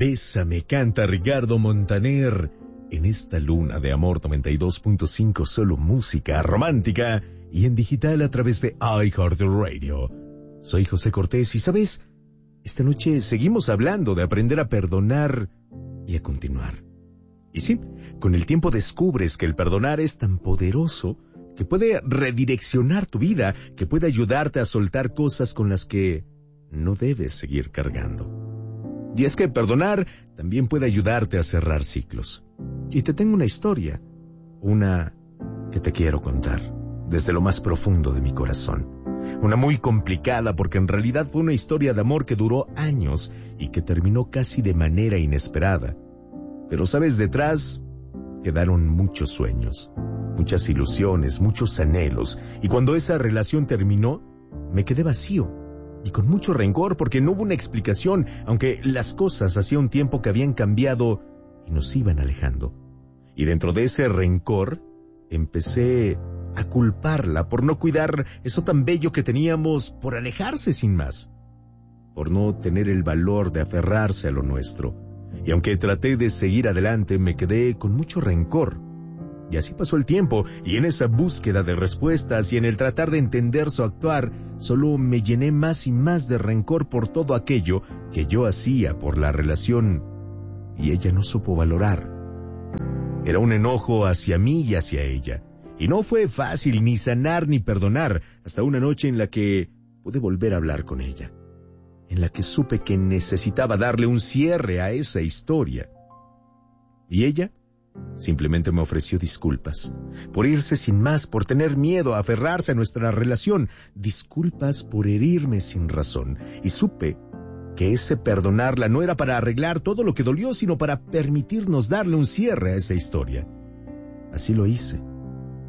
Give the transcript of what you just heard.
Bésame, canta Ricardo Montaner. En esta luna de amor 92.5, solo música romántica y en digital a través de iHeartRadio. Soy José Cortés y, ¿sabes? Esta noche seguimos hablando de aprender a perdonar y a continuar. Y sí, con el tiempo descubres que el perdonar es tan poderoso que puede redireccionar tu vida, que puede ayudarte a soltar cosas con las que no debes seguir cargando. Y es que perdonar también puede ayudarte a cerrar ciclos. Y te tengo una historia, una que te quiero contar, desde lo más profundo de mi corazón. Una muy complicada porque en realidad fue una historia de amor que duró años y que terminó casi de manera inesperada. Pero sabes, detrás quedaron muchos sueños, muchas ilusiones, muchos anhelos. Y cuando esa relación terminó, me quedé vacío y con mucho rencor porque no hubo una explicación, aunque las cosas hacía un tiempo que habían cambiado y nos iban alejando. Y dentro de ese rencor, empecé a culparla por no cuidar eso tan bello que teníamos, por alejarse sin más, por no tener el valor de aferrarse a lo nuestro. Y aunque traté de seguir adelante, me quedé con mucho rencor. Y así pasó el tiempo, y en esa búsqueda de respuestas y en el tratar de entender su actuar, solo me llené más y más de rencor por todo aquello que yo hacía por la relación, y ella no supo valorar. Era un enojo hacia mí y hacia ella, y no fue fácil ni sanar ni perdonar, hasta una noche en la que pude volver a hablar con ella, en la que supe que necesitaba darle un cierre a esa historia. Y ella simplemente me ofreció disculpas, por irse sin más, por tener miedo a aferrarse a nuestra relación, disculpas por herirme sin razón, y supe que ese perdonarla no era para arreglar todo lo que dolió, sino para permitirnos darle un cierre a esa historia. Así lo hice.